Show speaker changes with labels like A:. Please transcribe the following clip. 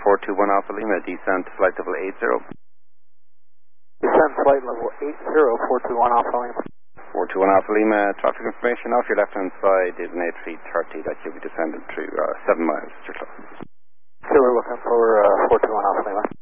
A: 421 Alpha Lima, descent flight level 80.
B: Descent flight level 80, 421 Alpha Lima.
A: 421 Alpha Lima, traffic information off your left-hand side is an 8330 that you'll be descending through 7 miles to your close.
B: So we're looking for 421 Alpha Lima.